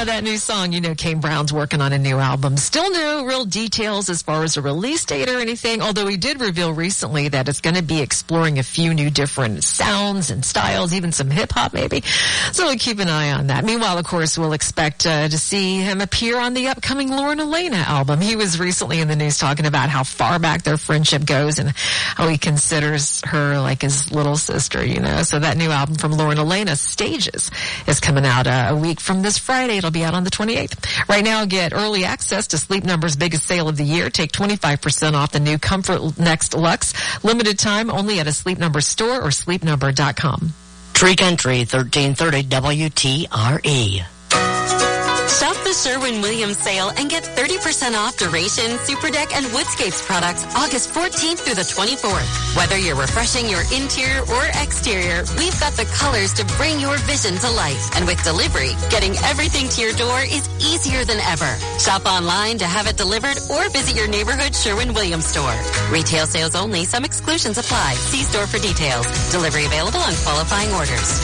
that new song, Kane Brown's working on a new album. Still no real details as far as a release date or anything, although he did reveal recently that it's going to be exploring a few new different sounds and styles, even some hip-hop maybe. So we'll keep an eye on that. Meanwhile, of course, we'll expect to see him appear on the upcoming Lauren Elena album. He was recently in the news talking about how far back their friendship goes and how he considers her like his little sister, So that new album from Lauren Elena, Stages, is coming out a week from this Friday. It'll be out on the 28th. Right now, get early access to Sleep Number's biggest sale of the year. Take 25% off the new Comfort Next Luxe. Limited time only at a Sleep Number store or sleepnumber.com. Tree Country, 1330 WTRE. Shop the Sherwin-Williams sale and get 30% off Duration, Superdeck, and Woodscapes products August 14th through the 24th. Whether you're refreshing your interior or exterior, we've got the colors to bring your vision to life. And with delivery, getting everything to your door is easier than ever. Shop online to have it delivered or visit your neighborhood Sherwin-Williams store. Retail sales only. Some exclusions apply. See store for details. Delivery available on qualifying orders.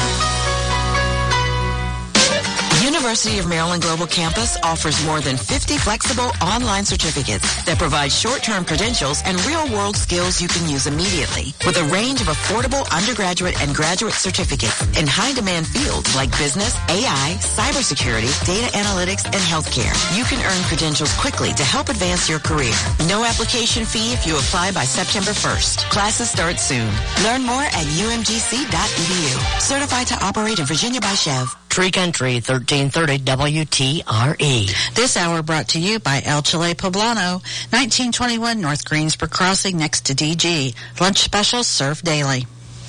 University of Maryland Global Campus offers more than 50 flexible online certificates that provide short-term credentials and real-world skills you can use immediately. With a range of affordable undergraduate and graduate certificates in high-demand fields like business, AI, cybersecurity, data analytics, and healthcare, you can earn credentials quickly to help advance your career. No application fee if you apply by September 1st. Classes start soon. Learn more at umgc.edu. Certified to operate in Virginia by Chev. Tree Country, 1330 WTRE. This hour brought to you by El Chile Poblano, 1921 North Greensboro Crossing next to DG. Lunch specials served daily.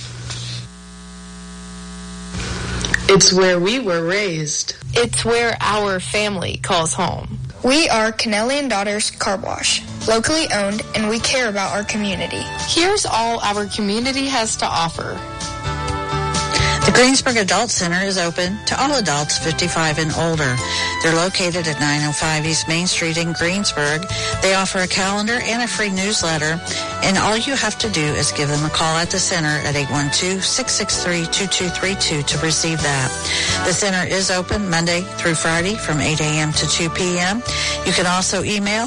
It's where we were raised. It's where our family calls home. We are Kennelly & Daughters Car Wash, locally owned, and we care about our community. Here's all our community has to offer. The Greensburg Adult Center is open to all adults 55 and older. They're located at 905 East Main Street in Greensburg. They offer a calendar and a free newsletter, and all you have to do is give them a call at the center at 812-663-2232 to receive that. The center is open Monday through Friday from 8 a.m. to 2 p.m. You can also email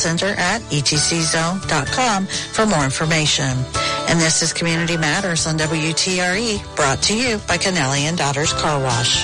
adultcenter@etczone.com for more information. And this is Community Matters on WTRE, brought to you by Kennelly & Daughters Car Wash.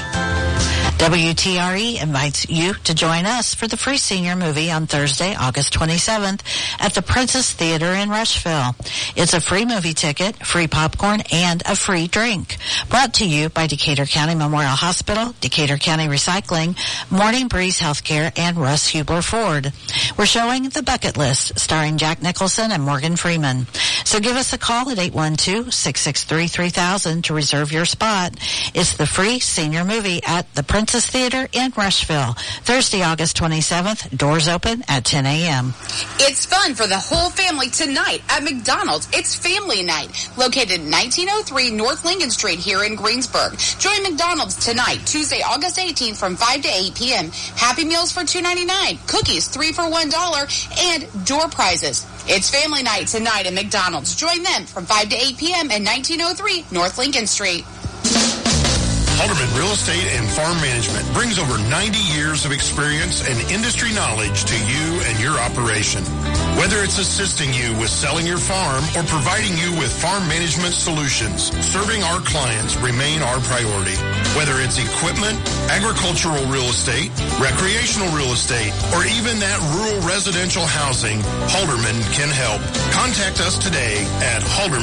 WTRE invites you to join us for the free senior movie on Thursday, August 27th at the Princess Theater in Rushville. It's a free movie ticket, free popcorn, and a free drink. Brought to you by Decatur County Memorial Hospital, Decatur County Recycling, Morning Breeze Healthcare, and Russ Hubler Ford. We're showing The Bucket List, starring Jack Nicholson and Morgan Freeman. So give us a call at 812-663-3000 to reserve your spot. It's the free senior movie at the Princess Theater in Rushville. Thursday, August 27th. Doors open at 10 a.m. It's fun for the whole family tonight at McDonald's. It's Family Night, located 1903 North Lincoln Street here in Greensburg. Join McDonald's tonight, Tuesday, August 18th from 5 to 8 p.m. Happy Meals for $2.99, cookies 3 for $1, and door prizes. It's Family Night tonight at McDonald's. Join them from 5 to 8 p.m. at 1903 North Lincoln Street. Halderman Real Estate and Farm Management brings over 90 years of experience and industry knowledge to you and your operation. Whether it's assisting you with selling your farm or providing you with farm management solutions, serving our clients remain our priority. Whether it's equipment, agricultural real estate, recreational real estate, or even that rural residential housing, Halderman can help. Contact us today at Halderman.